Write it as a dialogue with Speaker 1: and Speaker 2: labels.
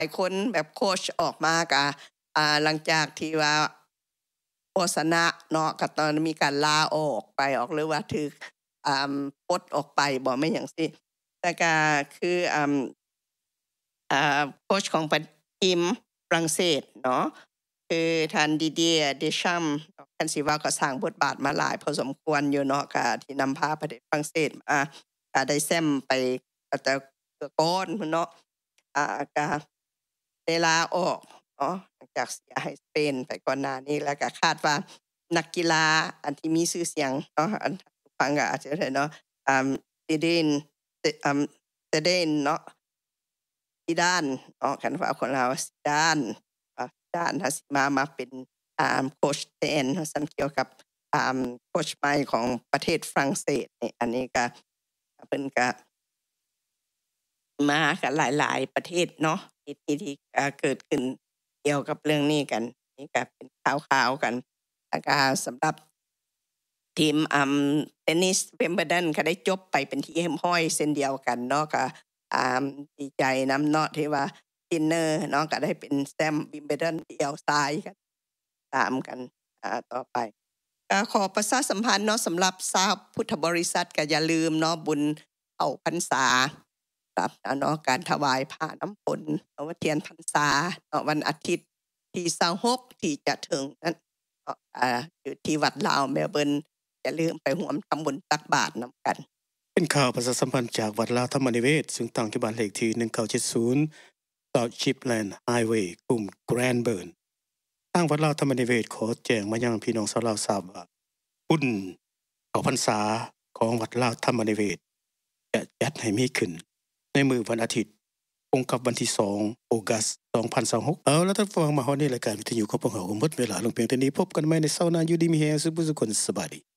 Speaker 1: ายคนแบบโคชออกมากะหลังจากที่ว่าโฆษณาเนาะก็ตอนมีการลาออกไปออกหรือว่าถูกปลดออกไปบ่แม่นหยังซี้แต่ก็คือโคชของทีมฝรั่งเศสเนาะคือท่าน Didier Deschamps คันสิว่าก็สร้างบทบาทมาหลายพอสมควรอยู่เนาะก็ที่นำพาประเทศฝรั่งเศสมาก็ได้แชมป์ไปแต่ก่อนพุ่นเนาะก็ได้ลาออกเนาะหลังจากเสียให้สเปนไปก่อนหน้านี้แล้วก็คาดว่านักกีฬาอันที่มีชื่อเสียงเนาะอันฟังก็อาจจะได้เนาะZidane Zidane เนาะZidane เนาะคันว่าคนลาวว่า Zidane Zidane ถ้าสิมาเป็นโคชแทนว่าซั่นเกี่ยวกับโคชใหม่ของประเทศฝรั่งเศสนี่อันนี้ก็เพิ่นก็มากันหลายๆประเทศเนาะที่เกิดขึ้นเกี่ยวกับเรื่องนี้กันนี่ก็เป็นข่าวๆกันแล้วก็สำหรับทีมเทนนิส Wimbledon ก็ได้จบไปเป็นที่เรียบร้อยเช่นเดียวกันเนาะก็ดีใจนำเนาะที่ว่า Sinner เนาะก็ได้เป็นแชมป์ Wimbledon เดี่ยวชายกันตามกันต่อไปก็ขอประชาสัมพันธ์เนาะสำหรับชาวพุทธบริษัทก็อย่าลืมเนาะบุญเข้าพรรษาครับเนาะการถวายผ้าน้ำฝนวันเทียนพรรษาเนาะวันอาทิตย์ที่26ที่จะถึงนั้นอยู่ที่วัดลาวเมลเบิร์นอย่าลืมไปร่วมทำบุญตักบาตรนำกัน
Speaker 2: เป็นข่าวประชาสัมพันธ์จากวัดลาวธรรมนิเวศซึ่งตั้งอยู่บ้านเลขที่1970 South Shipland Highway กลุ่ม Granburn ทางวัดลาวธรรมนิเวศขอแจ้งมายังพี่น้องชาวลาวทราบว่าบุญเข้าพรรษาของวัดลาวธรรมนิเวศจะจัดให้มีขึ้นในมื้อวันอาทิตย์ตรงกับวันที่2 ออกัส2026เอาแล้วท่านฟังมาฮอดในรายการวิทยุของพวกเราหมดเวลาลงเพียงเท่านี้พบกันใหม่ในเช้าหน้าอยู่ดีมีแฮงสุขสุขคนสบายดี